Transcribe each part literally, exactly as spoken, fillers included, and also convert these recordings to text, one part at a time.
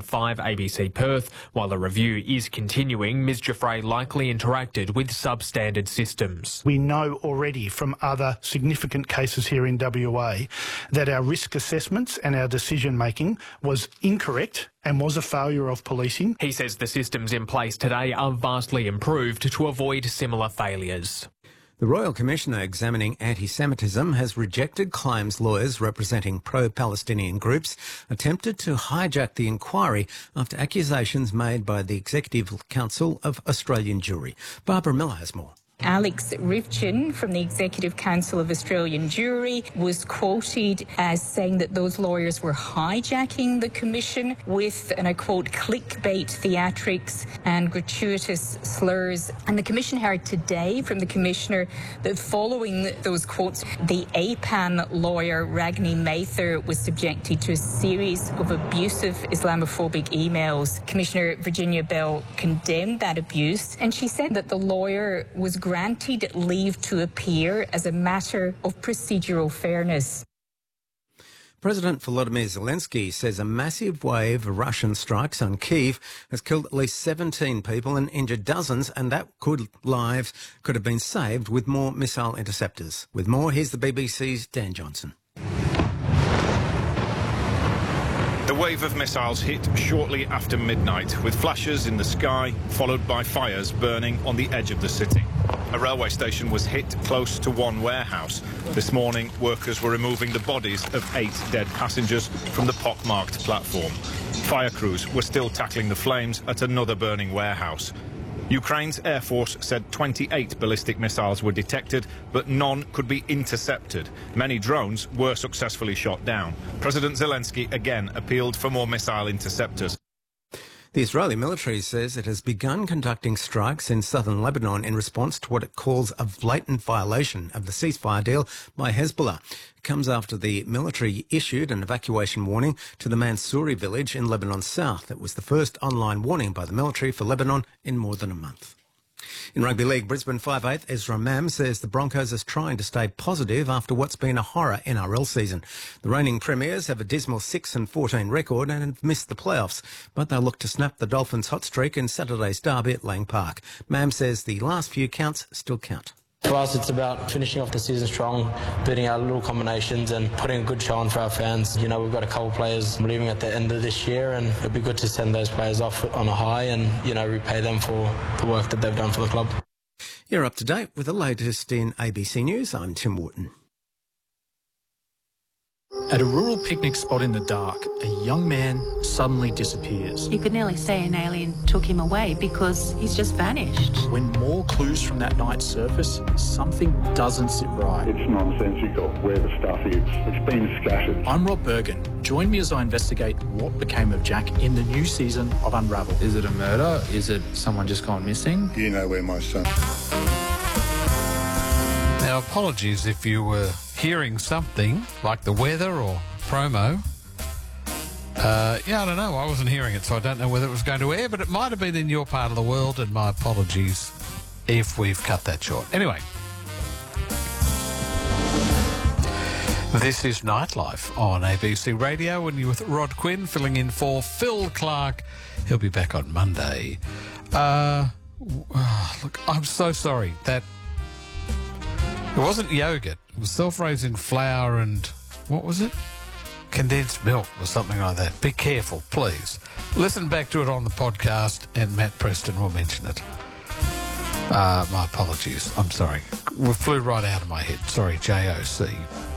five A B C Perth. While the review is continuing, Ms Giuffre likely interacted with substandard systems. We know already from other significant cases here in W A that our risk assessments and our decision making was incorrect and was a failure of policing. He says the systems in place today are vastly improved to avoid similar failures. The Royal Commissioner examining anti-Semitism has rejected claims lawyers representing pro-Palestinian groups attempted to hijack the inquiry after accusations made by the Executive Council of Australian Jewry. Barbara Miller has more. Alex Rivchin from the Executive Council of Australian Jewry was quoted as saying that those lawyers were hijacking the commission with, and I quote, clickbait theatrics and gratuitous slurs. And the commission heard today from the commissioner that following those quotes, the A P A N lawyer Ragni Mather was subjected to a series of abusive Islamophobic emails. Commissioner Virginia Bell condemned that abuse, and she said that the lawyer was granted leave to appear as a matter of procedural fairness. President Volodymyr Zelensky says a massive wave of Russian strikes on Kyiv has killed at least seventeen people and injured dozens, and that could lives could have been saved with more missile interceptors. With more, here's the B B C's Dan Johnson. The wave of missiles hit shortly after midnight, with flashes in the sky, followed by fires burning on the edge of the city. A railway station was hit close to one warehouse. This morning, workers were removing the bodies of eight dead passengers from the pock-marked platform. Fire crews were still tackling the flames at another burning warehouse. Ukraine's Air Force said twenty-eight ballistic missiles were detected, but none could be intercepted. Many drones were successfully shot down. President Zelensky again appealed for more missile interceptors. The Israeli military says it has begun conducting strikes in southern Lebanon in response to what it calls a blatant violation of the ceasefire deal by Hezbollah. It comes after the military issued an evacuation warning to the Mansouri village in Lebanon's south. It was the first online warning by the military for Lebanon in more than a month. In rugby league, Brisbane five eight Ezra Mam says the Broncos is trying to stay positive after what's been a horror N R L season. The reigning premiers have a dismal six and fourteen record and have missed the playoffs, but they'll look to snap the Dolphins' hot streak in Saturday's derby at Lang Park. Mam says the last few counts still count. For us, it's about finishing off the season strong, beating our little combinations and putting a good show on for our fans. You know, we've got a couple of players leaving at the end of this year, and it'd be good to send those players off on a high and, you know, repay them for the work that they've done for the club. You're up to date with the latest in A B C News. I'm Tim Wharton. At a rural picnic spot in the dark, a young man suddenly disappears. You could nearly say an alien took him away because he's just vanished. When more clues from that night surface, something doesn't sit right. It's nonsensical where the stuff is. It's been scattered. I'm Rob Bergen. Join me as I investigate what became of Jack in the new season of Unravel. Is it a murder? Is it someone just gone missing? You know where my son... Now, apologies if you were hearing something like the weather or promo. Uh, yeah, I don't know. I wasn't hearing it, so I don't know whether it was going to air, but it might have been in your part of the world, and my apologies if we've cut that short. Anyway, this is Nightlife on A B C Radio, and you're with Rod Quinn filling in for Phil Clark. He'll be back on Monday. Uh, oh, look, I'm so sorry that it wasn't yogurt. It was self-raising flour and, what was it? Condensed milk or something like that. Be careful, please. Listen back to it on the podcast and Matt Preston will mention it. Uh, my apologies. I'm sorry. We flew right out of my head. Sorry, J O C.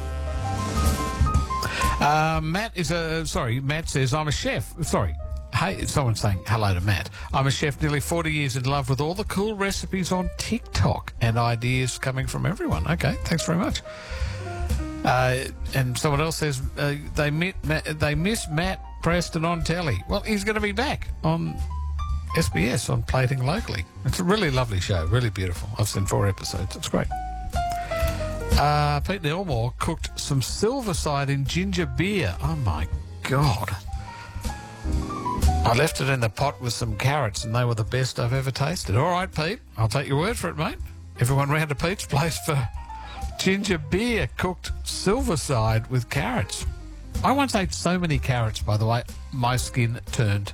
Uh, Matt is a... Sorry, Matt says, I'm a chef. Sorry. Hey, someone's saying hello to Matt. I'm a chef, nearly forty years in love with all the cool recipes on TikTok and ideas coming from everyone. Okay, thanks very much. Uh, and someone else says uh, they, met, they miss Matt Preston on telly. Well, he's going to be back on S B S on Plating Locally. It's a really lovely show, really beautiful. I've seen four episodes. It's great. Uh, Pete Elmore cooked some Silverside in ginger beer. Oh, my God. I left it in the pot with some carrots and they were the best I've ever tasted. All right, Pete, I'll take your word for it, mate. Everyone round to Pete's place for ginger beer cooked Silverside with carrots. I once ate so many carrots, by the way, my skin turned